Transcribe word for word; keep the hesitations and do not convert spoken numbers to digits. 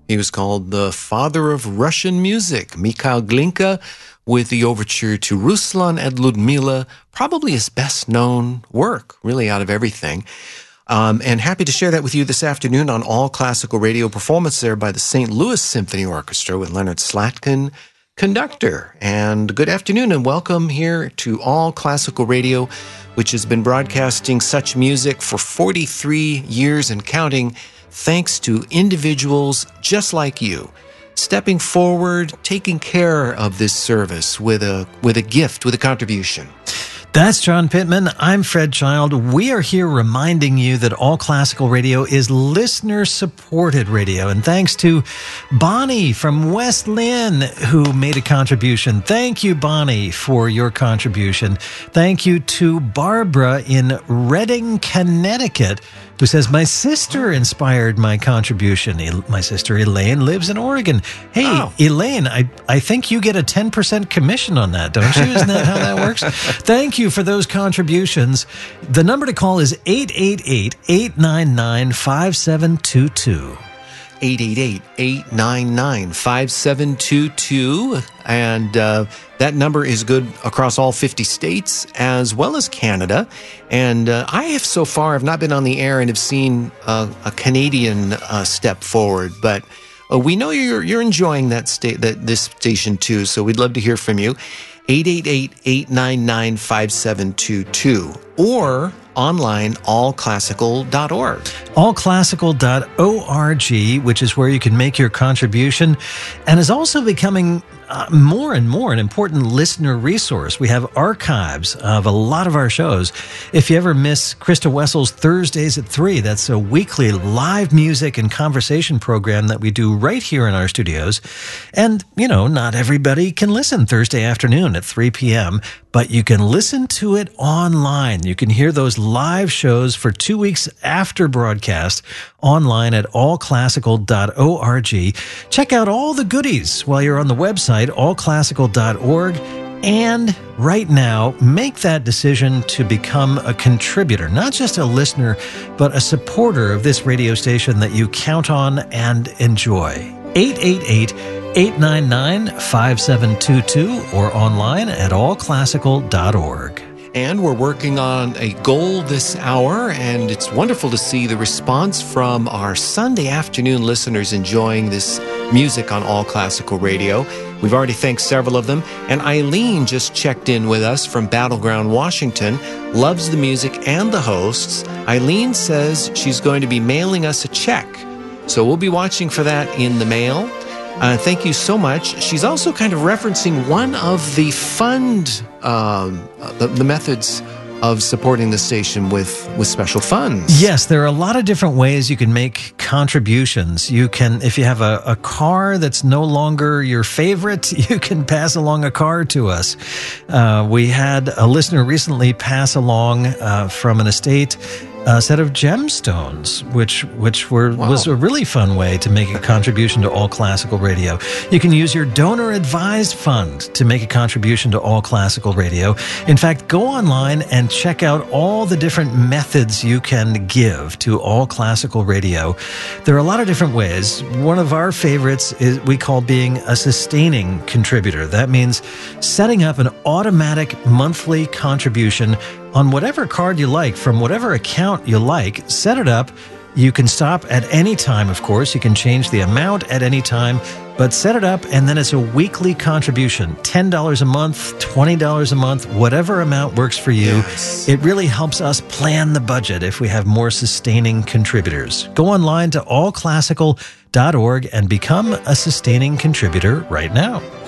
He was called the father of Russian music. Mikhail Glinka with the overture to Ruslan and Ludmila, probably his best known work, really out of everything. Um, and happy to share that with you this afternoon on All Classical Radio, performance there by the Saint Louis Symphony Orchestra with Leonard Slatkin, conductor. And good afternoon and welcome here to All Classical Radio, which has been broadcasting such music for forty-three years and counting, thanks to individuals just like you, stepping forward, taking care of this service with a with a gift, with a contribution. That's John Pittman. I'm Fred Child. We are here reminding you that All Classical Radio is listener-supported radio. And thanks to Bonnie from West Lynn, who made a contribution. Thank you, Bonnie, for your contribution. Thank you to Barbara in Redding, Connecticut, who says, my sister inspired my contribution. My sister Elaine lives in Oregon. Hey, oh. Elaine, I, I think you get a ten percent commission on that, don't you? Isn't that how that works? Thank you for those contributions. The number to call is eight eight eight, eight nine nine, five seven two two. eight eight eight, eight nine nine, five seven two two. And uh, that number is good across all fifty states as well as Canada. And uh, I have so far have not been on the air and have seen uh, a Canadian uh, step forward. But uh, we know you're you're enjoying that sta- that this station too. So we'd love to hear from you. eight eight eight, eight nine nine, five seven two two or online, all classical dot org. all classical dot org, which is where you can make your contribution, and is also becoming uh, more and more an important listener resource. We have archives of a lot of our shows. If you ever miss Krista Wessel's Thursdays at three, that's a weekly live music and conversation program that we do right here in our studios. And, you know, not everybody can listen Thursday afternoon at three p.m., but you can listen to it online. You can hear those live shows for two weeks after broadcast online at all classical dot org. Check out all the goodies while you're on the website, all classical dot org. And right now, make that decision to become a contributor, not just a listener, but a supporter of this radio station that you count on and enjoy. eight eight eight, eight nine nine, five seven two two or online at all classical dot org. And we're working on a goal this hour, and it's wonderful to see the response from our Sunday afternoon listeners enjoying this music on All Classical Radio. We've already thanked several of them, and Eileen just checked in with us from Battleground, Washington, loves the music and the hosts. Eileen says she's going to be mailing us a check, so we'll be watching for that in the mail. Uh, thank you so much. She's also kind of referencing one of the fund, um, the, the methods of supporting the station with, with special funds. Yes, there are a lot of different ways you can make contributions. You can, if you have a, a car that's no longer your favorite, you can pass along a car to us. Uh, we had a listener recently pass along uh, from an estate a set of gemstones, which which were wow. was a really fun way to make a contribution to All Classical Radio. You can use your donor-advised fund to make a contribution to All Classical Radio. In fact, go online and check out all the different methods you can give to All Classical Radio. There are a lot of different ways. One of our favorites is we call being a sustaining contributor. That means setting up an automatic monthly contribution on whatever card you like, from whatever account you like. Set it up. You can stop at any time, of course. You can change the amount at any time, but set it up, and then it's a weekly contribution. ten dollars a month, twenty dollars a month, whatever amount works for you. Yes. It really helps us plan the budget if we have more sustaining contributors. Go online to all classical dot org and become a sustaining contributor right now.